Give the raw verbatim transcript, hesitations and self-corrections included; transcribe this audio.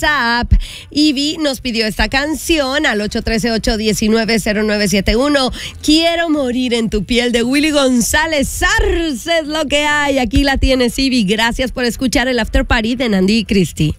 WhatsApp. Ivy nos pidió esta canción al ocho uno tres, ocho uno nueve, cero nueve siete uno. Quiero morir en tu piel de Willy González. Sarce es lo que hay. Aquí la tienes, Ivy. Gracias por escuchar el After Party de Nandi y Cristi.